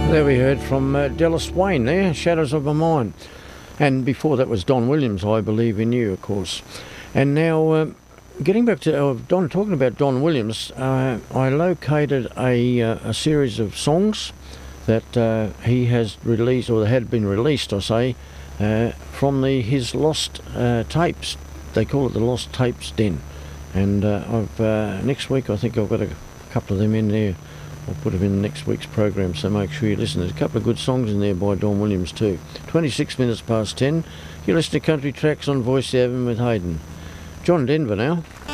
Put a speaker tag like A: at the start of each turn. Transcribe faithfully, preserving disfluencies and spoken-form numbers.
A: There we heard from uh, Dallas Wayne there, Shadows of My Mind. And before that was Don Williams, I Believe in You, of course. And now, uh, getting back to uh, Don, talking about Don Williams, uh, I located a, uh, a series of songs that uh, he has released, or had been released, I say, uh, from the his lost uh, tapes. They call it the Lost Tapes Den. And uh, I've uh, next week, I think I've got a couple of them in there. I'll put them in next week's program, so make sure you listen. There's a couple of good songs in there by Don Williams too. twenty-six minutes past ten. You're listening to Country Tracks on Voice seven with Hayden. John Denver now.